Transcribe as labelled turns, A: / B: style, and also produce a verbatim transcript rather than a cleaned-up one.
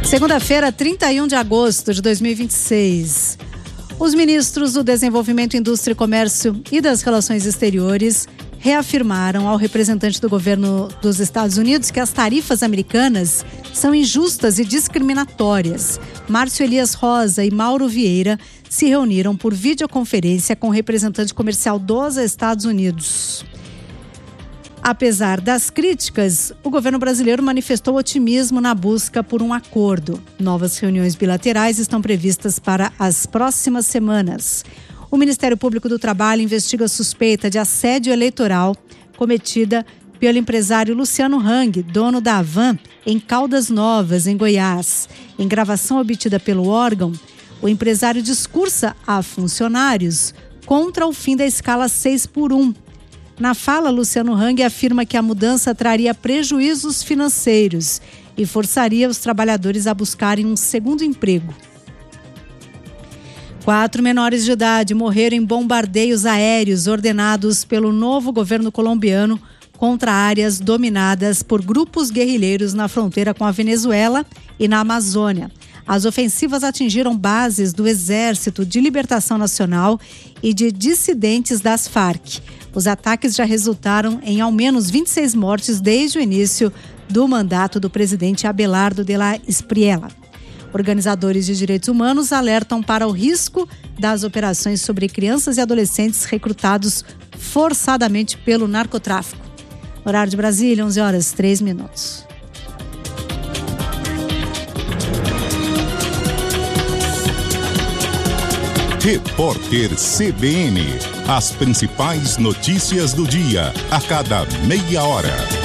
A: Segunda-feira, trinta e um de agosto de dois mil e vinte e seis. Os ministros do Desenvolvimento, Indústria e Comércio e das Relações Exteriores reafirmaram ao representante do governo dos Estados Unidos que as tarifas americanas são injustas e discriminatórias. Márcio Elias Rosa e Mauro Vieira se reuniram por videoconferência com o representante comercial dos Estados Unidos. Apesar das críticas, o governo brasileiro manifestou otimismo na busca por um acordo. Novas reuniões bilaterais estão previstas para as próximas semanas. O Ministério Público do Trabalho investiga a suspeita de assédio eleitoral cometida pelo empresário Luciano Hang, dono da Havan, em Caldas Novas, em Goiás. Em gravação obtida pelo órgão, o empresário discursa a funcionários contra o fim da escala seis por um. Na fala, Luciano Hang afirma que a mudança traria prejuízos financeiros e forçaria os trabalhadores a buscarem um segundo emprego. Quatro menores de idade morreram em bombardeios aéreos ordenados pelo novo governo colombiano contra áreas dominadas por grupos guerrilheiros na fronteira com a Venezuela e na Amazônia. As ofensivas atingiram bases do Exército de Libertação Nacional e de dissidentes das Farc. Os ataques já resultaram em ao menos vinte e seis mortes desde o início do mandato do presidente Abelardo de la Espriella. Organizadores de direitos humanos alertam para o risco das operações sobre crianças e adolescentes recrutados forçadamente pelo narcotráfico. Horário de Brasília, onze horas e três minutos.
B: Repórter C B N. As principais notícias do dia, a cada meia hora.